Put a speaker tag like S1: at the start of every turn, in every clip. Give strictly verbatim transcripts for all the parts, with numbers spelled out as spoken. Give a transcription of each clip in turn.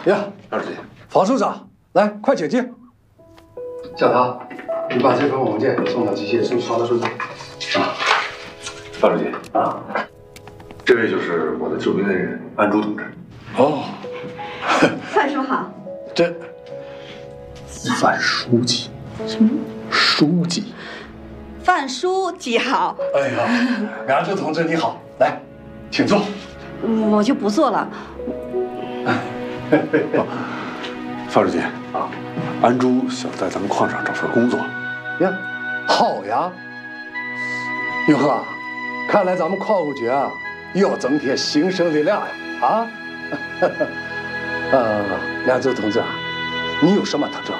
S1: 呀，
S2: 二书记，
S1: 方处长，来，快请进。小唐，你把这份文件送到机械处曹大处长。啊，
S2: 范书记
S1: 啊，
S2: 这位就是我的救兵恩人安珠同志。
S1: 哦，
S3: 范叔好。
S1: 这
S2: 范书记，
S3: 什么？
S2: 书记。
S3: 范书记好。
S1: 哎呀，安珠同志你好，来，请坐。
S3: 我就不做了。
S2: 范书记啊，安珠想在咱们矿上找份工作。
S1: 呀，好呀。永和，看来咱们矿务局啊又要增添新生力量呀！啊，呃，安珠同志啊，你有什么特长？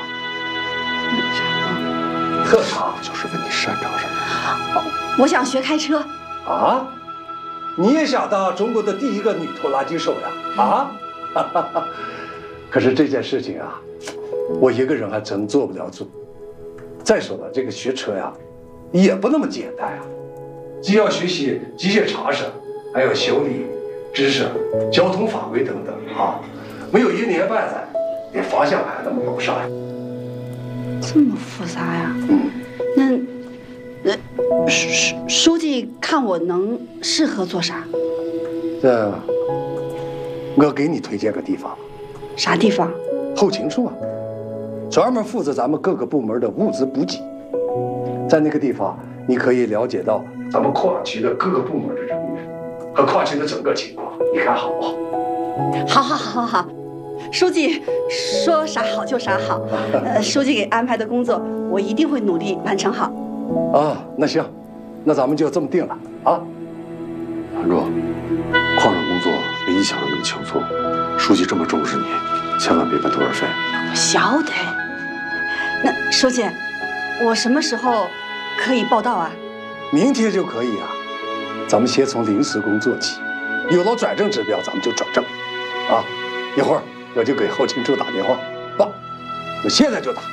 S1: 特长
S2: 就是问你擅长什么。
S3: 我想学开车。
S1: 啊？你也想当中国的第一个女拖拉机手呀？啊？可是这件事情啊，我一个人还真做不了主。再说了，这个学车呀，也不那么简单呀，既要学习机械常识，还要修理知识、交通法规等等啊，没有一年半载，连方向盘都摸不上呀。
S3: 这么复杂呀？嗯，那，呃，书书书记看我能适合做啥？
S1: 这，我给你推荐个地方。
S3: 啥地方？
S1: 后勤处啊，专门负责咱们各个部门的物资补给。在那个地方，你可以了解到咱们矿区的各个部门的人员和矿区的整个情况，你看好不好？
S3: 好，好，好，好，好。书记说啥好就啥好。呃，书记给安排的工作，我一定会努力完成好。
S1: 啊，那行，那咱们就这么定了啊。
S2: 安珠，矿上工作没你想的那么轻松，书记这么重视你，千万别半途而废。
S3: 我晓得。那书记，我什么时候可以报到啊？
S1: 明天就可以啊。咱们先从临时工做起，有了转正指标，咱们就转正。啊，一会儿我就给后勤处打电话。不，我现在就打。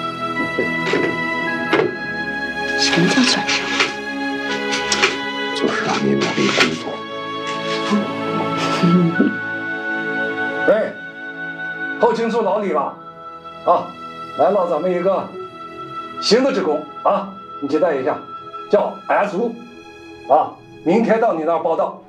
S3: 什么叫转正？
S2: 就是让你努力工作。
S1: 喂，后勤处老李吧？啊，来了咱们一个新的职工啊，你期待一下，叫安竹，啊，明天到你那儿报道。